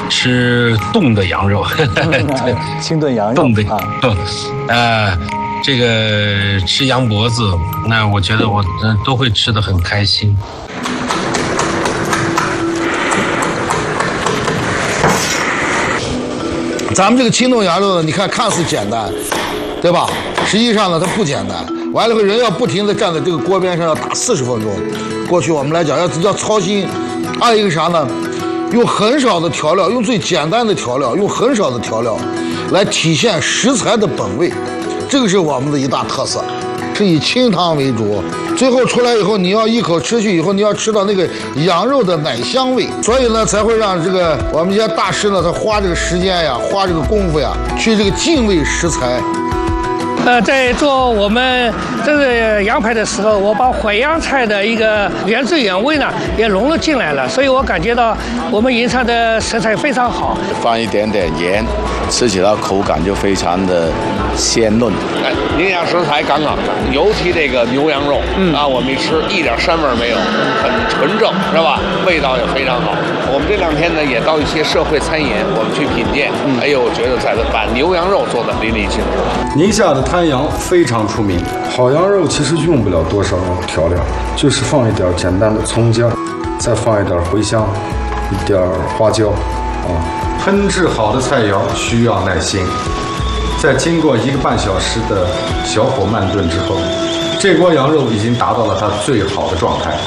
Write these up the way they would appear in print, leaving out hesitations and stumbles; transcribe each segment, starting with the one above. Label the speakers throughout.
Speaker 1: 吃冻的羊肉，
Speaker 2: 清炖羊肉，
Speaker 1: 冻的这个吃羊脖子，那我觉得我都会吃得很开心。
Speaker 3: 咱们这个清炖羊肉呢，你看看似简单，对吧？实际上呢，它不简单。完了后，人要不停地站在这个锅边上要打40分钟。过去我们来讲要操心。还有一个啥呢？用很少的调料，用最简单的调料，用很少的调料，来体现食材的本味。这个是我们的一大特色，是以清汤为主。最后出来以后，你要一口吃去以后，你要吃到那个羊肉的奶香味，所以呢，才会让这个我们这些大师呢，他花这个时间呀，花这个功夫呀，去这个敬畏食材。
Speaker 4: 在做我们这个羊排的时候，我把淮扬菜的一个原汁原味呢也融入进来了，所以我感觉到我们银川的食材非常好。
Speaker 5: 放一点点盐，吃起来口感就非常的鲜嫩。
Speaker 6: 宁夏食材杠杠，尤其这个牛羊肉，我们一吃一点膻味没有，很纯正，是吧？味道也非常好。我们这2天呢也到一些社会餐饮，我们去品鉴，我觉得把牛羊肉做得淋漓尽致。
Speaker 7: 宁夏的滩羊非常出名，好羊肉其实用不了多少调料，就是放一点简单的葱姜，再放一点茴香，一点花椒，烹制好的菜肴需要耐心，在经过1个半小时的小火慢炖之后，这锅羊肉已经达到了它最好的状态。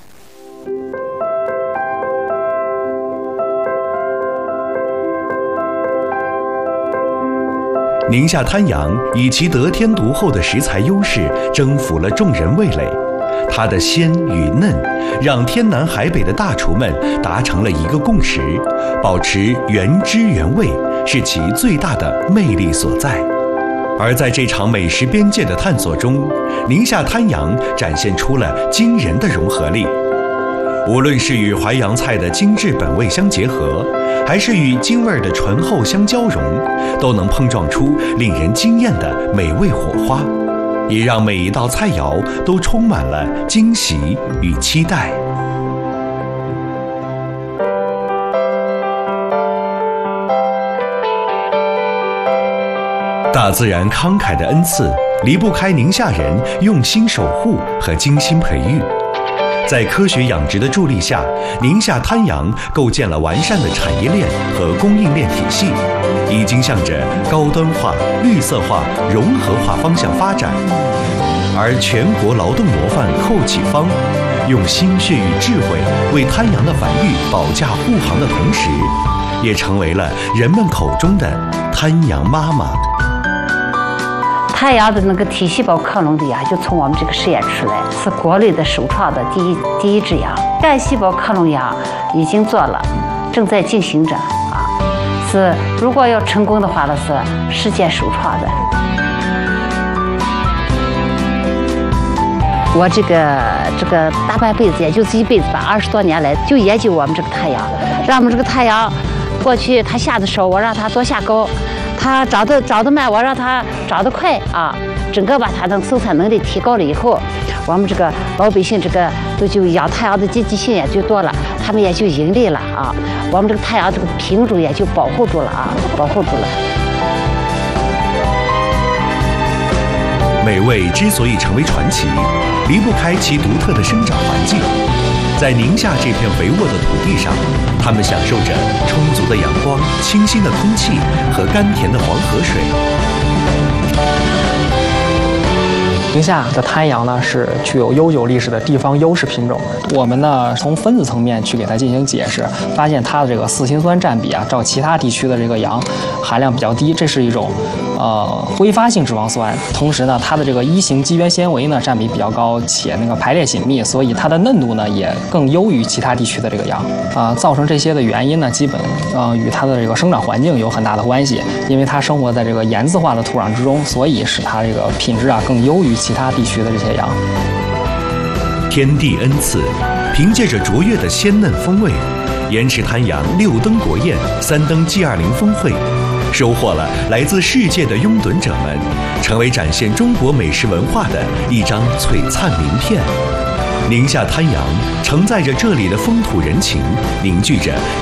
Speaker 8: 宁夏滩羊以其得天独厚的食材优势征服了众人味蕾，它的鲜与嫩让天南海北的大厨们达成了一个共识：保持原汁原味是其最大的魅力所在。而在这场美食边界的探索中，宁夏滩羊展现出了惊人的融合力。无论是与淮扬菜的精致本味相结合，还是与京味的醇厚相交融，都能碰撞出令人惊艳的美味火花，也让每一道菜肴都充满了惊喜与期待。大自然慷慨的恩赐，离不开宁夏人用心守护和精心培育。在科学养殖的助力下，宁夏滩羊构建了完善的产业链和供应链体系，已经向着高端化、绿色化、融合化方向发展。而全国劳动模范寇启芳，用心血与智慧为滩羊的繁育保驾护航的同时，也成为了人们口中的滩羊妈妈。
Speaker 9: 滩羊的那个体细胞克隆的呀，就从我们这个实验出来，是国内的首创的第一只羊。干细胞克隆羊已经做了，正在进行着是如果要成功的话呢，是世界首创的。我这个大半辈子，也就是一辈子吧，20多年来就研究我们这个滩羊，让我们这个滩羊过去它下的少，我让它多下高。它长得慢，我让它长得快整个把它的生产能力提高了以后，我们这个老百姓这个都就养滩羊的积极性也就多了，他们也就盈利了我们这个滩羊这个品种也就保护住了保护住了。
Speaker 8: 美味之所以成为传奇，离不开其独特的生长环境。在宁夏这片肥沃的土地上，它们享受着充足的阳光、清新的空气和甘甜的黄河水。
Speaker 10: 宁夏的滩羊呢是具有悠久历史的地方优势品种。我们呢从分子层面去给它进行解释，发现它的这个四氢酸占比照其他地区的这个羊含量比较低，这是一种挥发性脂肪酸。同时呢，它的这个一型肌原纤维呢占比比较高，且那个排列紧密，所以它的嫩度呢也更优于其他地区的这个羊。造成这些的原因呢，基本与它的这个生长环境有很大的关系。因为它生活在这个盐渍化的土壤之中，所以使它这个品质更优于其他地区的这些羊。
Speaker 8: 天地恩赐，凭借着卓越的鲜嫩风味，盐池滩羊6登国宴、3登 G20 峰会，收获了来自世界的拥趸者们，成为展现中国美食文化的一张璀璨名片。宁夏滩羊承载着这里的风土人情，凝聚着